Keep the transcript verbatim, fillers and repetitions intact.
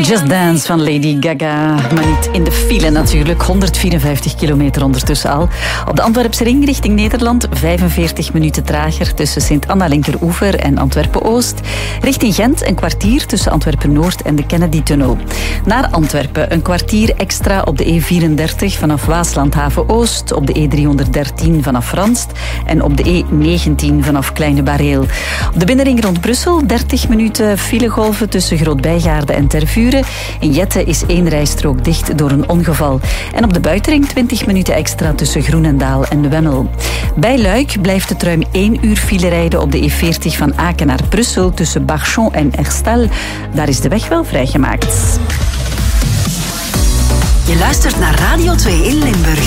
Just Dance van Lady Gaga, maar niet in de file natuurlijk. honderdvierenvijftig kilometer ondertussen al. Op de Antwerpse ring richting Nederland vijfenveertig minuten trager tussen Sint-Anna-Linkeroever en Antwerpen-Oost. Richting Gent een kwartier tussen Antwerpen-Noord en de Kennedy-tunnel. Naar Antwerpen een kwartier extra op de E vierendertig vanaf Waaslandhaven-Oost, op de E driehonderddertien vanaf Ranst en op de E negentien vanaf Kleine Bareel. Op de binnenring rond Brussel dertig minuten filegolven tussen Groot-Bijgaarde en Tervuren. In Jette is één rijstrook dicht door een ongeval. En op de buitenring twintig minuten extra tussen Groenendaal en Wemmel. Bij Luik blijft het ruim één uur file rijden op de E veertig van Aken naar Brussel tussen Barchon en Erstal. Daar is de weg wel vrijgemaakt. Je luistert naar Radio twee in Limburg.